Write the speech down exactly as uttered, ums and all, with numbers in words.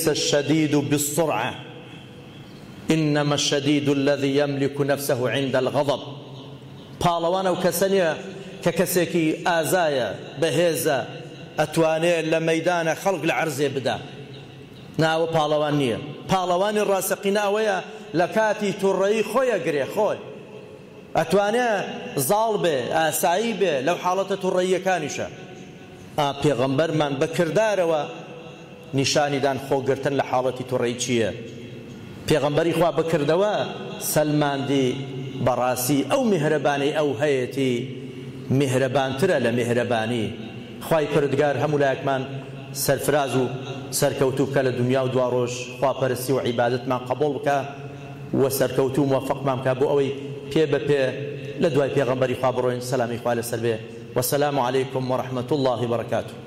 ليس الشديد بالسرعة إنما الشديد الذي يملك نفسه عند الغضب. پاڵەوانە و کەسە نییە کە کەسێکی ئازایە بەهێزە ئەتوانێت لە مەیدانە خەڵک لە عەرزێ بدا. ناوە پاڵەوان نییە. پاڵەوانی ڕاستەقینە ئەوەیە لە کاتی تووڕەیی خۆیە گرێ خۆی ئەتوانێت زاڵ بێ ئاسایی بێ لەو حاڵەتە تووڕەییەکانیشە. پێغەمبەرمان بە کردارەوە نیشانیدان خۆگرتن لە حاڵەتی تووڕەیی چییە. پێغەمبەری خوا بکردەوە سەلماندی بەڕاستی ئەو میهرەبانی ئەو هەیەی میهرەبانترە لە میهرەبانی. خوای پروردگار هەموو لایەکمان سەرفراز و سەرکەوتوو بکە لە دنیا و دوا ڕۆژ. خواپەرستی و عیبادەتمان قبوڵ بکە و سەرکەوتوو و موفقمان بکە بۆ ئەوەی پێ بەپێ لە دوای پێغەمبەری خوا بڕۆین. سەلامی خوا لەسەر بێ. وەسەلام عەلەیکم وەڕەحمەتوڵڵاهی وبەرەکاتوه.